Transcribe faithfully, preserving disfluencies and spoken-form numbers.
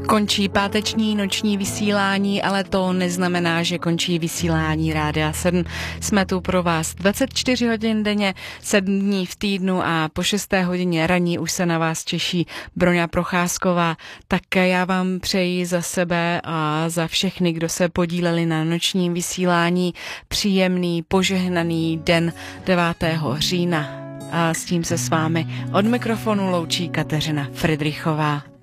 Končí páteční noční vysílání, ale to neznamená, že končí vysílání Rádia sedm. Jsme tu pro vás dvacet čtyři hodin denně, sedm dní v týdnu a po šesté hodině ranní už se na vás těší Broňa Procházková. Tak já vám přeji za sebe a za všechny, kdo se podíleli na nočním vysílání, příjemný, požehnaný den devátého října. A s tím se s vámi od mikrofonu loučí Kateřina Fridrichová.